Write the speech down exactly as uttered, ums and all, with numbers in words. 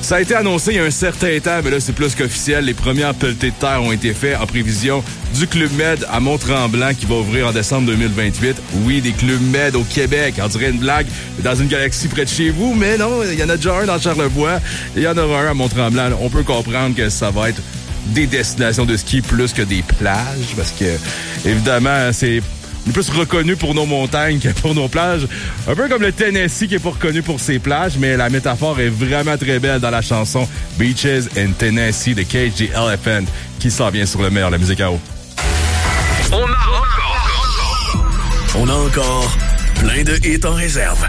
Ça a été annoncé il y a un certain temps, mais là, c'est plus qu'officiel. Les premières pelletées de terre ont été faites en prévision du Club Med à Mont-Tremblant qui va ouvrir en décembre deux mille vingt-huit. Oui, des Clubs Med au Québec. On dirait une blague dans une galaxie près de chez vous, mais non, il y en a déjà un dans Charlevoix et il y en aura un à Mont-Tremblant. On peut comprendre que ça va être des destinations de ski plus que des plages parce que, évidemment, c'est... On est plus reconnu pour nos montagnes que pour nos plages. Un peu comme le Tennessee qui est pas reconnu pour ses plages, mais la métaphore est vraiment très belle dans la chanson Beaches in Tennessee de Cage the Elephant qui s'en vient sur le meilleur de la musique à eau. On a encore... On a encore plein de hits en réserve.